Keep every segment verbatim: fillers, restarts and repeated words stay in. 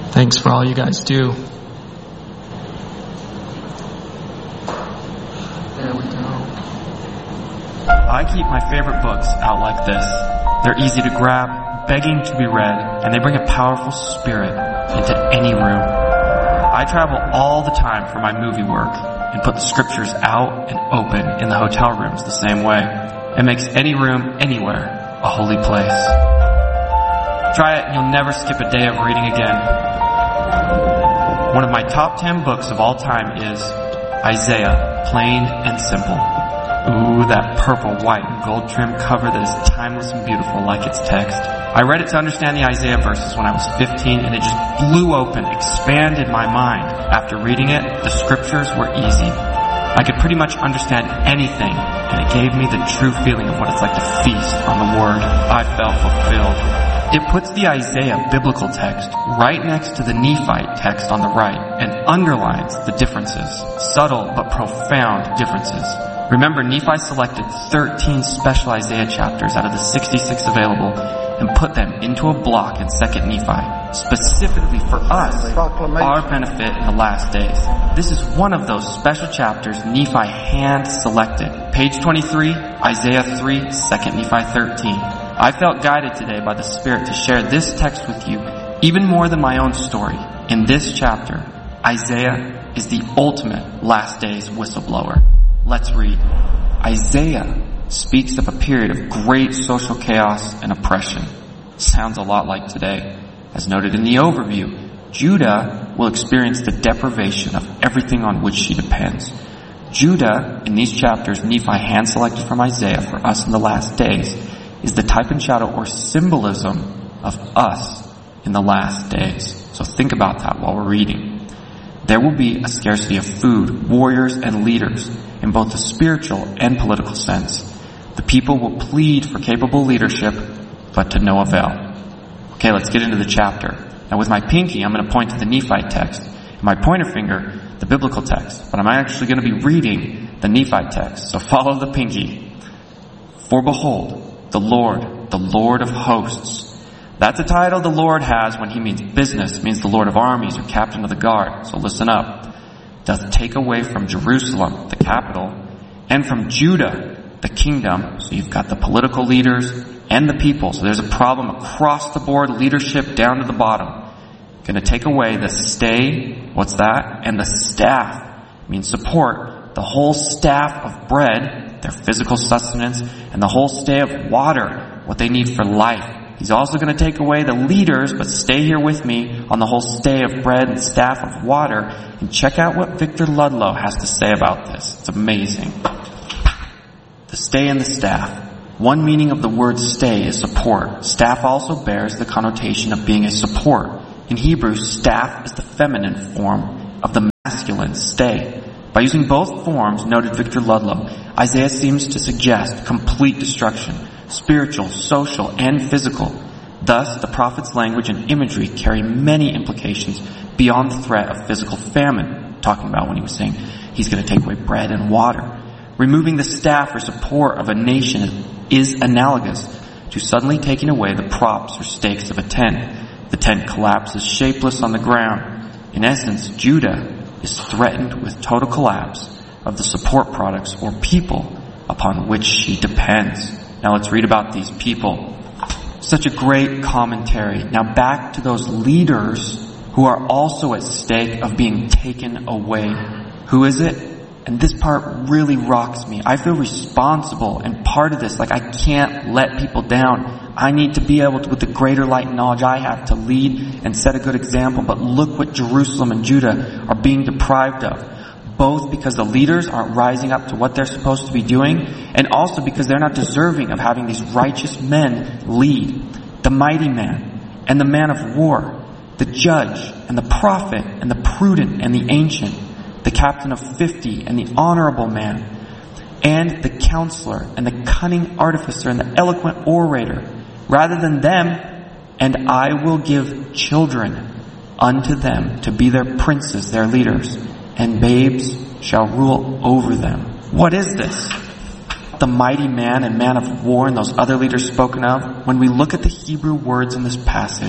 Thanks for all you guys do. There we go. I keep my favorite books out like this. They're easy to grab, begging to be read, and they bring a powerful spirit into any room. I travel all the time for my movie work and put the scriptures out and open in the hotel rooms the same way. It makes any room, anywhere, a holy place. Try it and you'll never skip a day of reading again. One of my top ten books of all time is Isaiah, Plain and Simple. Ooh, that purple, white, and gold trim cover that is timeless and beautiful like its text. I read it to understand the Isaiah verses when I was fifteen, and it just blew open, expanded my mind. After reading it, the scriptures were easy. I could pretty much understand anything, and it gave me the true feeling of what it's like to feast on the Word. I felt fulfilled. It puts the Isaiah biblical text right next to the Nephite text on the right and underlines the differences, subtle but profound differences. Remember, Nephi selected thirteen special Isaiah chapters out of the sixty-six available and put them into a block in Second Nephi, specifically for us, our benefit in the last days. This is one of those special chapters Nephi hand-selected. Page twenty-three, Isaiah three, Second Nephi thirteen. I felt guided today by the Spirit to share this text with you, even more than my own story. In this chapter, Isaiah is the ultimate last days whistleblower. Let's read. Isaiah speaks of a period of great social chaos and oppression. Sounds a lot like today. As noted in the overview, Judah will experience the deprivation of everything on which she depends. Judah, in these chapters Nephi hand-selected from Isaiah for us in the last days, is the type and shadow or symbolism of us in the last days. So think about that while we're reading. There will be a scarcity of food, warriors, and leaders in both the spiritual and political sense. The people will plead for capable leadership, but to no avail. Okay, let's get into the chapter. Now with my pinky, I'm going to point to the Nephite text, and my pointer finger, the biblical text. But I'm actually going to be reading the Nephite text, so follow the pinky. For behold, the Lord, the Lord of hosts. That's a title the Lord has when he means business, means the Lord of armies or captain of the guard. So listen up. Doth take away from Jerusalem, the capital, and from Judah, the kingdom. So you've got the political leaders and the people. So there's a problem across the board, leadership down to the bottom. Going to take away the stay, what's that? And the staff, means support, the whole staff of bread, their physical sustenance, and the whole stay of water, what they need for life. He's also going to take away the leaders, but stay here with me on the whole stay of bread and staff of water, and check out what Victor Ludlow has to say about this. It's amazing. The stay and the staff. One meaning of the word stay is support. Staff also bears the connotation of being a support. In Hebrew, staff is the feminine form of the masculine stay. By using both forms, noted Victor Ludlow, Isaiah seems to suggest complete destruction, spiritual, social, and physical. Thus, the prophet's language and imagery carry many implications beyond the threat of physical famine, talking about when he was saying he's going to take away bread and water. Removing the staff or support of a nation is analogous to suddenly taking away the props or stakes of a tent. The tent collapses shapeless on the ground. In essence, Judah is threatened with total collapse of the support products or people upon which she depends. Now let's read about these people. Such a great commentary. Now back to those leaders who are also at stake of being taken away. Who is it? And this part really rocks me. I feel responsible and part of this. Like I can't let people down. I need to be able to, with the greater light and knowledge I have, to lead and set a good example. But look what Jerusalem and Judah are being deprived of. Both because the leaders aren't rising up to what they're supposed to be doing, and also because they're not deserving of having these righteous men lead. The mighty man and the man of war, the judge and the prophet and the prudent and the ancient, the captain of fifty and the honorable man, and the counselor and the cunning artificer and the eloquent orator, rather than them, and I will give children unto them to be their princes, their leaders, and babes shall rule over them. What is this? The mighty man and man of war and those other leaders spoken of, when we look at the Hebrew words in this passage,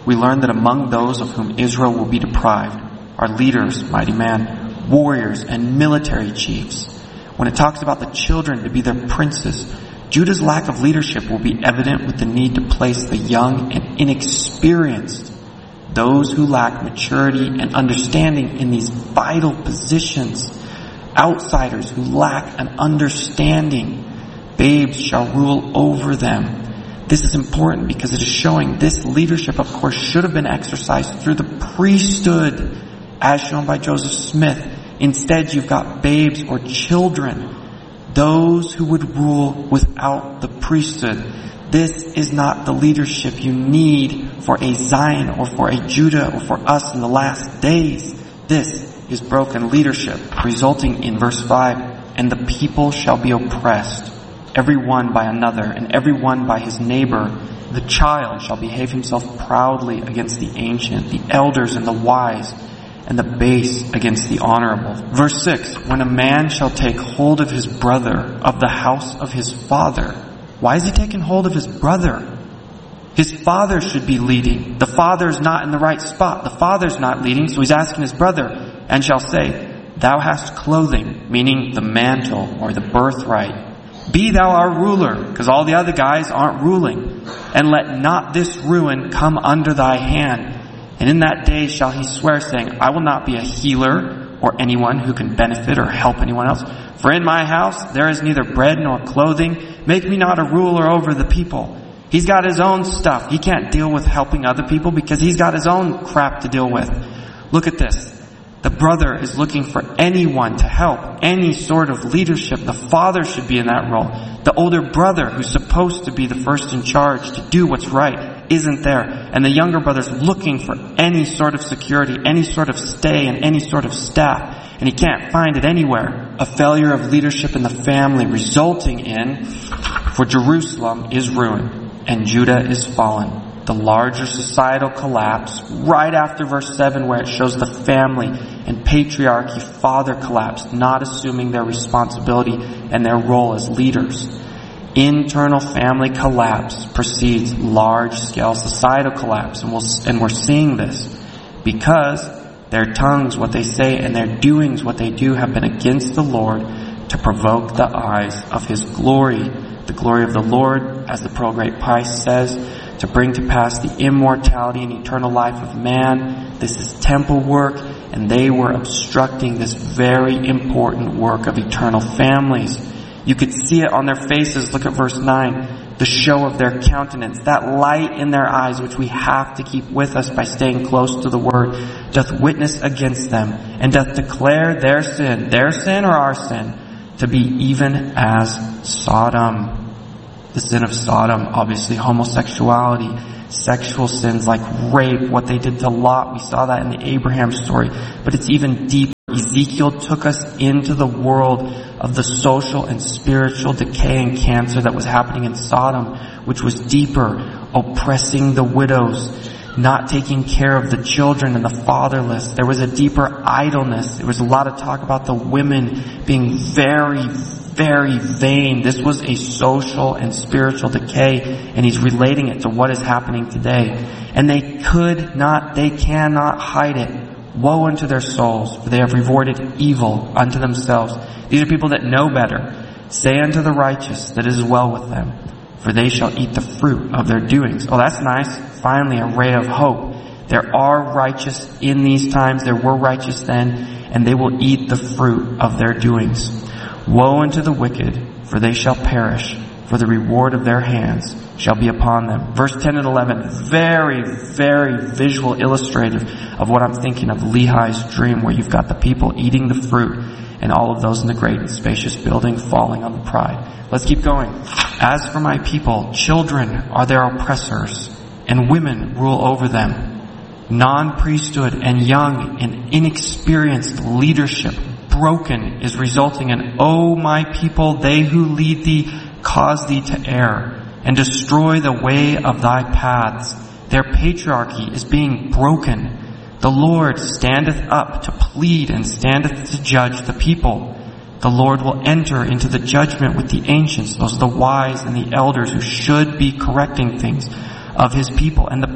we learn that among those of whom Israel will be deprived are leaders, mighty men, warriors, and military chiefs. When it talks about the children to be their princes, Judah's lack of leadership will be evident with the need to place the young and inexperienced, those who lack maturity and understanding in these vital positions, outsiders who lack an understanding. Babes shall rule over them. This is important because it is showing this leadership, of course, should have been exercised through the priesthood, as shown by Joseph Smith. Instead, you've got babes or children, those who would rule without the priesthood. This is not the leadership you need for a Zion or for a Judah or for us in the last days. This is broken leadership, resulting in verse five, and the people shall be oppressed, every one by another, and every one by his neighbor. The child shall behave himself proudly against the ancient, the elders and the wise, and the base against the honorable. Verse six, when a man shall take hold of his brother of the house of his father. Why is he taking hold of his brother? His father should be leading. The father's not in the right spot. The father's not leading, so he's asking his brother, and shall say, thou hast clothing, meaning the mantle or the birthright. Be thou our ruler, because all the other guys aren't ruling. And let not this ruin come under thy hand. And in that day shall he swear, saying, I will not be a healer or anyone who can benefit or help anyone else. For in my house there is neither bread nor clothing. Make me not a ruler over the people. He's got his own stuff. He can't deal with helping other people because he's got his own crap to deal with. Look at this. The brother is looking for anyone to help, any sort of leadership. The father should be in that role. The older brother, who's supposed to be the first in charge to do what's right, isn't there. And the younger brother's looking for any sort of security, any sort of stay, and any sort of staff. And he can't find it anywhere. A failure of leadership in the family resulting in, for Jerusalem is ruined and Judah is fallen. The larger societal collapse, right after verse seven where it shows the family and patriarchy, father collapse, not assuming their responsibility and their role as leaders. Internal family collapse precedes large-scale societal collapse, and, we'll, and we're seeing this because their tongues, what they say, and their doings, what they do, have been against the Lord to provoke the eyes of His glory. The glory of the Lord, as the Pearl Great Price says, to bring to pass the immortality and eternal life of man. This is temple work, and they were obstructing this very important work of eternal families. You could see it on their faces. Look at verse nine. The show of their countenance, that light in their eyes, which we have to keep with us by staying close to the Word, doth witness against them, and doth declare their sin, their sin or our sin, to be even as Sodom. The sin of Sodom, obviously homosexuality, sexual sins like rape, what they did to Lot. We saw that in the Abraham story. But it's even deeper. Ezekiel took us into the world of the social and spiritual decay and cancer that was happening in Sodom, which was deeper, oppressing the widows, not taking care of the children and the fatherless. There was a deeper idleness. There was a lot of talk about the women being very, very vain. This was a social and spiritual decay, and he's relating it to what is happening today. And they could not, they cannot hide it. Woe unto their souls, for they have rewarded evil unto themselves. These are people that know better. Say unto the righteous that it is well with them, for they shall eat the fruit of their doings. Oh, that's nice. Finally, a ray of hope. There are righteous in these times. There were righteous then, and they will eat the fruit of their doings. Woe unto the wicked, for they shall perish, for the reward of their hands shall be upon them. Verse ten and eleven, very, very visual illustrative of what I'm thinking of Lehi's dream, where you've got the people eating the fruit and all of those in the great and spacious building falling on the pride. Let's keep going. As for my people, children are their oppressors, and women rule over them. Non-priesthood and young and inexperienced leadership broken is resulting in, O my people, they who lead thee cause thee to err, and destroy the way of thy paths. Their patriarchy is being broken. The Lord standeth up to plead and standeth to judge the people. The Lord will enter into the judgment with the ancients, those are the wise and the elders who should be correcting things of His people. And the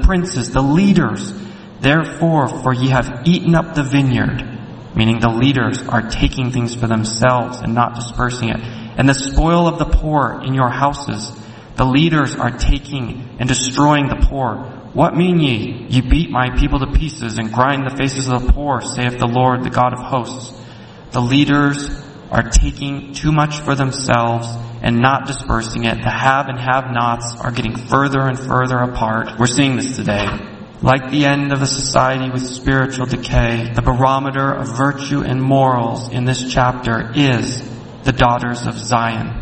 princes, the leaders. Therefore, for ye have eaten up the vineyard, meaning the leaders are taking things for themselves and not dispersing it, and the spoil of the poor in your houses. The leaders are taking and destroying the poor. What mean ye? Ye beat my people to pieces and grind the faces of the poor, saith the Lord, the God of hosts. The leaders are taking too much for themselves and not dispersing it. The have and have-nots are getting further and further apart. We're seeing this today. Like the end of a society with spiritual decay, the barometer of virtue and morals in this chapter is the daughters of Zion.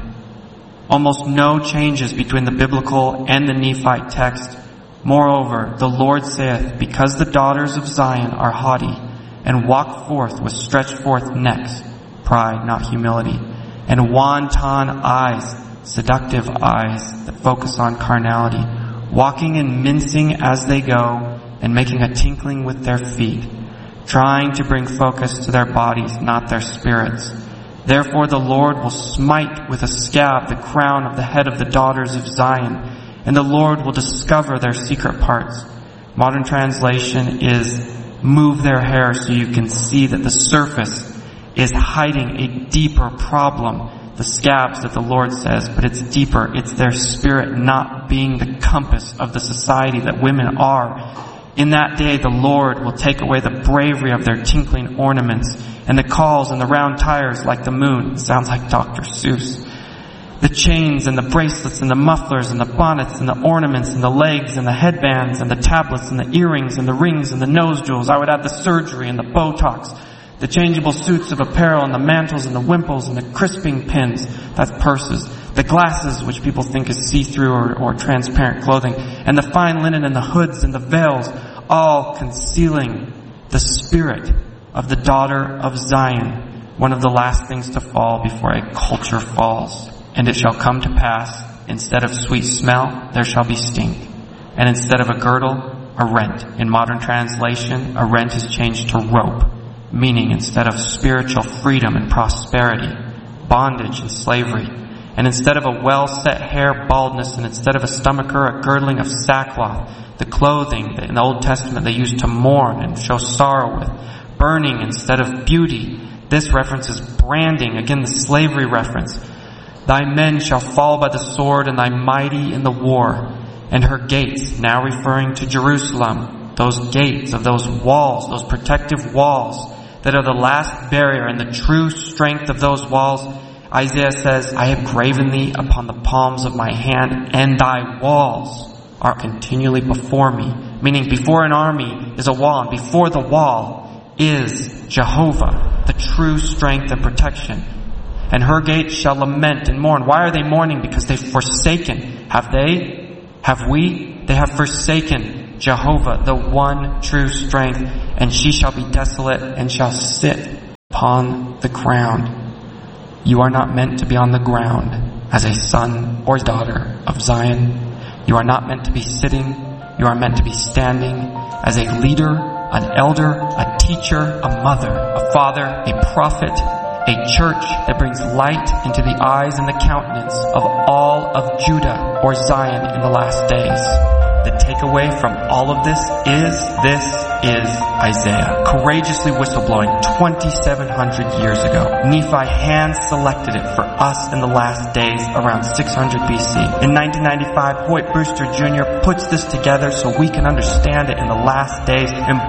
Almost no changes between the biblical and the Nephite text. Moreover, the Lord saith, because the daughters of Zion are haughty, and walk forth with stretched forth necks, pride, not humility, and wanton eyes, seductive eyes that focus on carnality, walking and mincing as they go, and making a tinkling with their feet, trying to bring focus to their bodies, not their spirits. Therefore the Lord will smite with a scab the crown of the head of the daughters of Zion, and the Lord will discover their secret parts. Modern translation is, move their hair so you can see that the surface is hiding a deeper problem. The scabs that the Lord says, but it's deeper. It's their spirit not being the compass of the society that women are. In that day, the Lord will take away the bravery of their tinkling ornaments and the calls and the round tires like the moon. It sounds like Doctor Seuss. The chains and the bracelets and the mufflers and the bonnets and the ornaments and the legs and the headbands and the tablets and the earrings and the rings and the nose jewels. I would add the surgery and the Botox, the changeable suits of apparel and the mantles and the wimples and the crisping pins, that's purses, the glasses, which people think is see-through or, or transparent clothing, and the fine linen and the hoods and the veils, all concealing the spirit of the daughter of Zion, one of the last things to fall before a culture falls. And it shall come to pass, instead of sweet smell, there shall be stink, and instead of a girdle, a rent. In modern translation, a rent is changed to rope, meaning instead of spiritual freedom and prosperity, bondage and slavery. And instead of a well-set hair, baldness, and instead of a stomacher, a girdling of sackcloth, the clothing that in the Old Testament they used to mourn and show sorrow with, burning instead of beauty. This references branding, again the slavery reference. Thy men shall fall by the sword, and thy mighty in the war. And her gates, now referring to Jerusalem, those gates of those walls, those protective walls that are the last barrier, and the true strength of those walls. Isaiah says, I have graven thee upon the palms of my hand, and thy walls are continually before me. Meaning before an army is a wall, and before the wall is Jehovah, the true strength and protection. And her gates shall lament and mourn. Why are they mourning? Because they've forsaken. Have they? Have we? They have forsaken Jehovah, the one true strength. And she shall be desolate and shall sit upon the ground. You are not meant to be on the ground as a son or daughter of Zion. You are not meant to be sitting. You are meant to be standing as a leader, an elder, a teacher, a mother, a father, a prophet, a church that brings light into the eyes and the countenance of all of Judah or Zion in the last days. The takeaway from all of this is, this is Isaiah. Courageously whistleblowing twenty-seven hundred years ago. Nephi hand-selected it for us in the last days around six hundred B C. In nineteen ninety-five, Hoyt Brewster Junior puts this together so we can understand it in the last days. And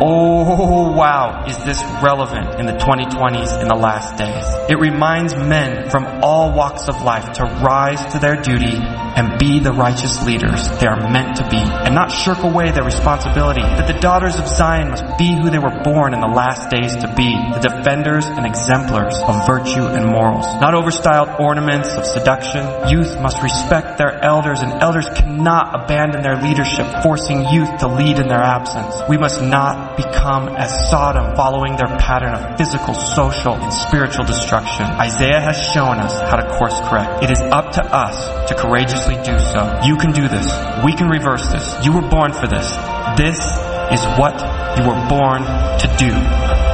oh wow, is this relevant in the twenty twenties in the last days. It reminds men from all walks of life to rise to their duty and be the righteous leaders they are meant to be, and not shirk away their responsibility, that the daughters of Zion must be who they were born in the last days to be, the defenders and exemplars of virtue and morals. Not overstyled ornaments of seduction. Youth must respect their elders, and elders cannot abandon their leadership, forcing youth to lead in their absence. We must not become as Sodom, following their pattern of physical, social, and spiritual destruction. Isaiah has shown us how to course correct. It is up to us to courageously do so. You can do this. We can reverse this. You were born for this. This is what you were born to do.